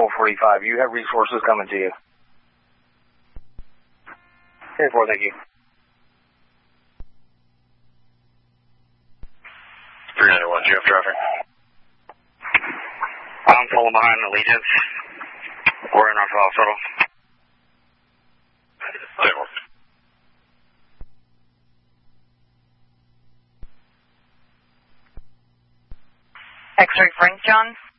445. You have resources coming to you. 10-4, thank you. 391, do you have traffic? I'm falling behind Allegiance. We're in our hospital. Table. X-ray Frank John.